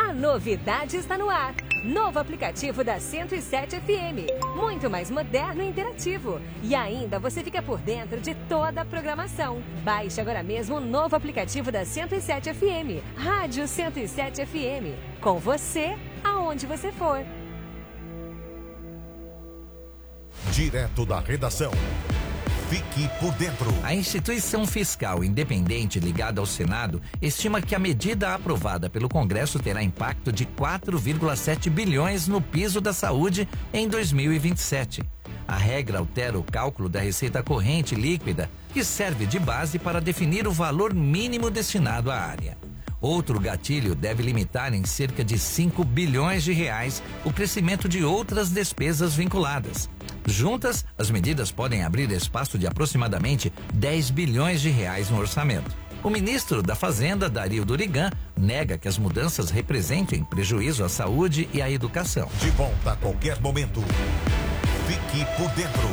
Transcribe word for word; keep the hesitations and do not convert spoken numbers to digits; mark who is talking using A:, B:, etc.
A: A novidade está no ar. Novo aplicativo da cento e sete F M. Muito mais moderno e interativo. E ainda você fica por dentro de toda a programação. Baixe agora mesmo o novo aplicativo da cento e sete F M. Rádio cento e sete F M. Com você, aonde você for.
B: Direto da redação. Fique por dentro.
C: A instituição fiscal independente ligada ao Senado estima que a medida aprovada pelo Congresso terá impacto de quatro vírgula sete bilhões no piso da saúde em dois mil e vinte e sete. A regra altera o cálculo da receita corrente líquida, que serve de base para definir o valor mínimo destinado à área. Outro gatilho deve limitar em cerca de cinco bilhões de reais o crescimento de outras despesas vinculadas. Juntas, as medidas podem abrir espaço de aproximadamente dez bilhões de reais no orçamento. O ministro da Fazenda, Dario Durigan, nega que as mudanças representem prejuízo à saúde e à educação.
B: De volta a qualquer momento. Fique por dentro.